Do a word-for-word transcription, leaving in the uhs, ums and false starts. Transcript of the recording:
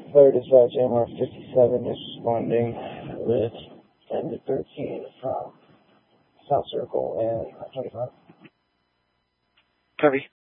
Fire Dispatch M R fifty-seven is responding with ten to thirteen from South Circle and twenty-five. Copy.